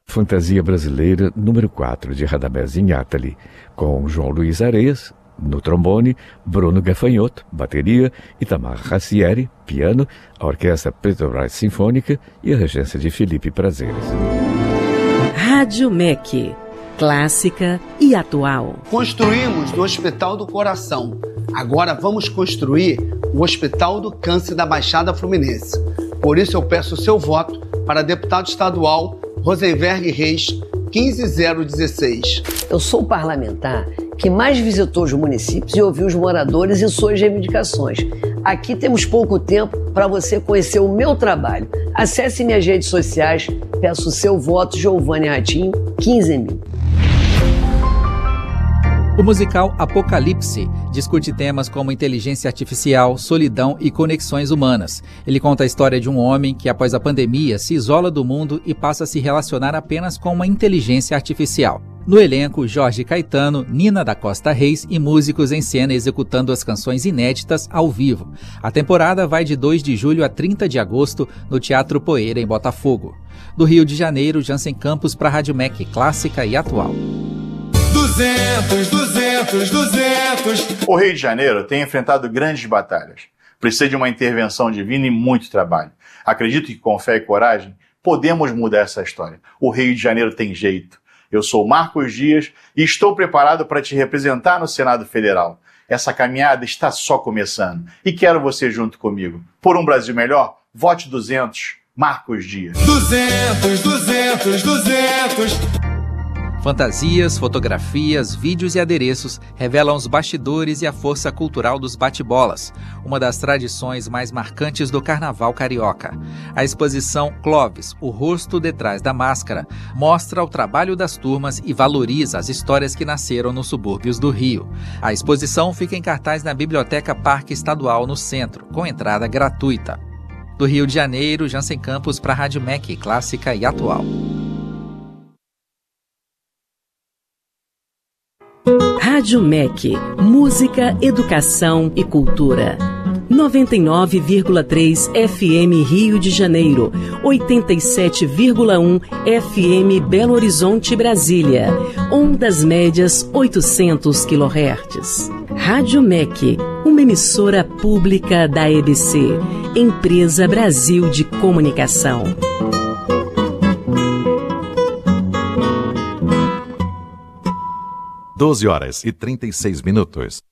Fantasia Brasileira número 4 de Radamés Inátali, com João Luiz Areias no trombone, Bruno Gafanhoto, bateria, Itamar Racieri, piano, a Orquestra Petrobras Sinfônica e a regência de Felipe Prazeres. Rádio MEC, clássica e atual. Construímos no Hospital do Coração. Agora vamos construir o Hospital do Câncer da Baixada Fluminense. Por isso eu peço o seu voto para deputado estadual Rosenberg Reis, 15016. Eu sou o parlamentar que mais visitou os municípios e ouviu os moradores e suas reivindicações. Aqui temos pouco tempo para você conhecer o meu trabalho. Acesse minhas redes sociais, peço o seu voto, Giovanni Ratinho, 15.000. O musical Apocalipse discute temas como inteligência artificial, solidão e conexões humanas. Ele conta a história de um homem que, após a pandemia, se isola do mundo e passa a se relacionar apenas com uma inteligência artificial. No elenco, Jorge Caetano, Nina da Costa Reis e músicos em cena executando as canções inéditas ao vivo. A temporada vai de 2 de julho a 30 de agosto no Teatro Poeira, em Botafogo. Do Rio de Janeiro, Jansen Campos para a Rádio MEC, clássica e atual. 200. O Rio de Janeiro tem enfrentado grandes batalhas. Precisa de uma intervenção divina e muito trabalho. Acredito que com fé e coragem podemos mudar essa história. O Rio de Janeiro tem jeito. Eu sou Marcos Dias e estou preparado para te representar no Senado Federal. Essa caminhada está só começando e quero você junto comigo. Por um Brasil melhor, vote 200, Marcos Dias. 200. Fantasias, fotografias, vídeos e adereços revelam os bastidores e a força cultural dos bate-bolas, uma das tradições mais marcantes do Carnaval carioca. A exposição Clóvis, o rosto detrás da máscara, mostra o trabalho das turmas e valoriza as histórias que nasceram nos subúrbios do Rio. A exposição fica em cartaz na Biblioteca Parque Estadual, no centro, com entrada gratuita. Do Rio de Janeiro, Jansen Campos para a Rádio MEC, clássica e atual. Rádio MEC, música, educação e cultura. 99,3 FM Rio de Janeiro, 87,1 FM Belo Horizonte, Brasília. Ondas médias 800 kHz. Rádio MEC, uma emissora pública da EBC, Empresa Brasil de Comunicação. 12 horas e 36 minutos.